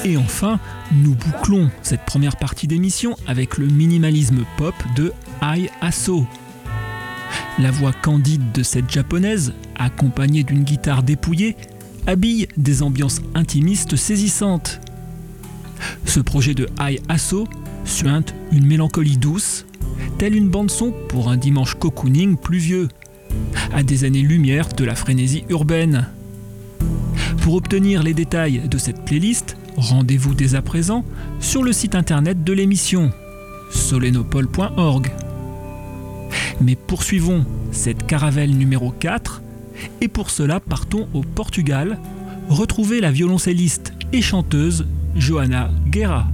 Et enfin, nous bouclons cette première partie d'émission avec le minimalisme pop de Ai Aso. La voix candide de cette japonaise, accompagnée d'une guitare dépouillée, habille des ambiances intimistes saisissantes. Ce projet de Ai Aso suinte une mélancolie douce, telle une bande-son pour un dimanche cocooning pluvieux, à des années-lumière de la frénésie urbaine. Pour obtenir les détails de cette playlist, rendez-vous dès à présent sur le site internet de l'émission, solenopole.org. Mais poursuivons cette caravelle numéro 4 et pour cela partons au Portugal, retrouver la violoncelliste et chanteuse Joana Guerra.